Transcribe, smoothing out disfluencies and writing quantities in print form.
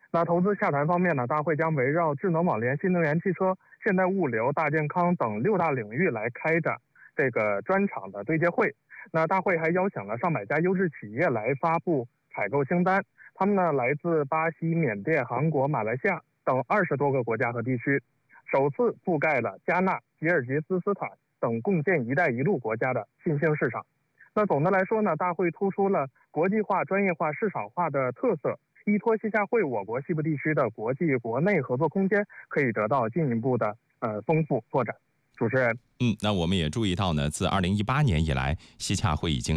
那投资洽谈方面呢，大会将围绕智能网联、新能源汽车、现代物流、大健康等6大领域来开展这个专场的对接会。那大会还邀请了上百家优质企业来发布采购清单，他们呢来自巴西、缅甸、韩国、马来西亚等20多个国家和地区，首次覆盖了加纳、吉尔吉斯斯坦等共建“一带一路”国家的新兴市场。那总的来说呢，大会突出了国际化、专业化、市场化的特色，依托西夏会，我国西部地区的国际国内合作空间可以得到进一步的丰富拓展。主持人， 那我们也注意到呢，自2018年以来，西洽会已经